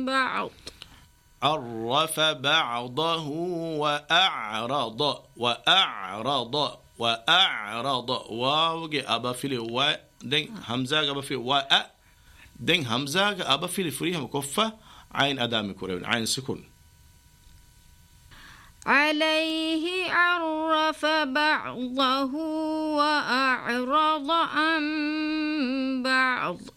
بعض. عرف بعضه وأعرض واو أبا فيلي و دين همزة أبا فيلي و دين همزة أبا فيلي فريها مكفة عين أدام كورين عين سكون. عليه عرف بعضه وأعرض عن بعض.